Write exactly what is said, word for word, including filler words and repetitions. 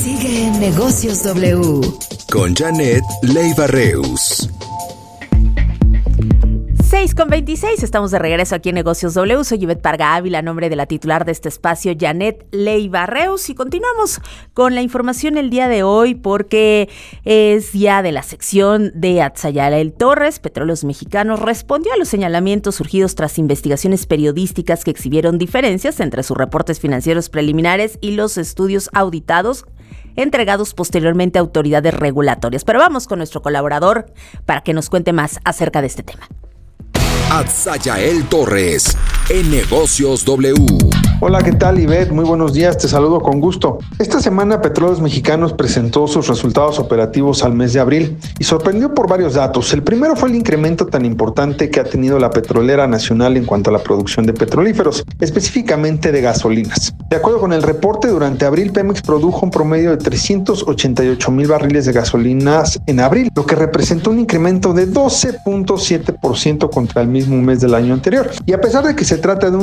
Sigue en Negocios W con Janet Leiva Reus. seis con veintiséis, estamos de regreso aquí en Negocios W. Soy Ivette Parga Ávila, nombre de la titular de este espacio, Janet Leiva Reus, y continuamos con la información el día de hoy porque es día de la sección de Atzayael Torres. Petróleos Mexicanos respondió a los señalamientos surgidos tras investigaciones periodísticas que exhibieron diferencias entre sus reportes financieros preliminares y los estudios auditados entregados posteriormente a autoridades regulatorias. Pero vamos con nuestro colaborador para que nos cuente más acerca de este tema. Atzayael Torres, en Negocios W. Hola, ¿qué tal, Ivette? Muy buenos días, te saludo con gusto. Esta semana Petróleos Mexicanos presentó sus resultados operativos al mes de abril y sorprendió por varios datos. El primero fue el incremento tan importante que ha tenido la petrolera nacional en cuanto a la producción de petrolíferos, específicamente de gasolinas. De acuerdo con el reporte, durante abril Pemex produjo un promedio de trescientos ochenta y ocho mil barriles de gasolinas en abril, lo que representó un incremento de doce punto siete por ciento contra el mismo mes del año anterior. Y a pesar de que se trata de un